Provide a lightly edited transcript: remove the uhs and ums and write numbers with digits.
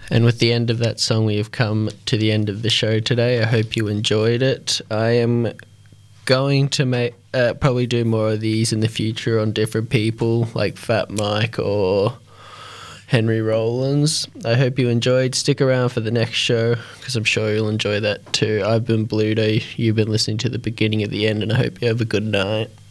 And with the end of that song, we have come to the end of the show today. I hope you enjoyed it. I am going to probably do more of these in the future on different people, like Fat Mike or Henry Rollins. I hope you enjoyed. Stick around for the next show, because I'm sure you'll enjoy that too. I've been Bluto. You've been listening to the beginning of the end, and I hope you have a good night.